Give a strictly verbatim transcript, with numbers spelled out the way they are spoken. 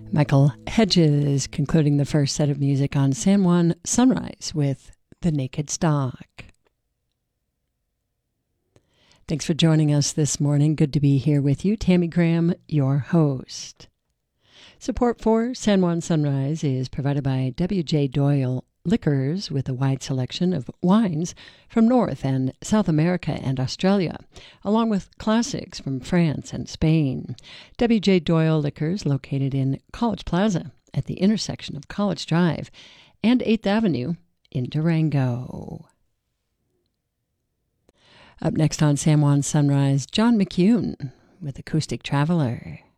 Michael Hedges concluding the first set of music on San Juan Sunrise with The Naked Stock. Thanks for joining us this morning. Good to be here with you. Tammy Graham, your host. Support for San Juan Sunrise is provided by W J. Doyle Liquors, with a wide selection of wines from North and South America and Australia, along with classics from France and Spain. W J. Doyle Liquors, located in College Plaza at the intersection of College Drive and eighth Avenue in Durango. Up next on San Juan Sunrise, John McCune with Acoustic Traveler.